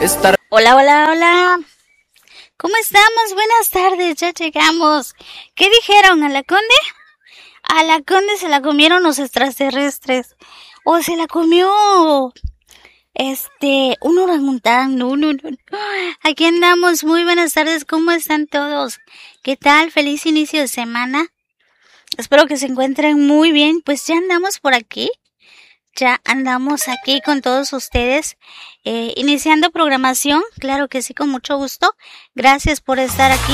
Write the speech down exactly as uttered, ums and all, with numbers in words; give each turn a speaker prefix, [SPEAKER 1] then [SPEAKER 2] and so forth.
[SPEAKER 1] Estar...
[SPEAKER 2] Hola, hola, hola. ¿Cómo estamos? Buenas tardes, ya llegamos. ¿Qué dijeron? ¿A la Conde? A la Conde se la comieron los extraterrestres. ¿O se la comió este un orangután? No, no, no. Aquí andamos. Muy buenas tardes. ¿Cómo están todos? ¿Qué tal? Feliz inicio de semana. Espero que se encuentren muy bien. Pues ya andamos por aquí. Ya andamos aquí con todos ustedes, eh, iniciando programación, claro que sí, con mucho gusto. Gracias por estar aquí.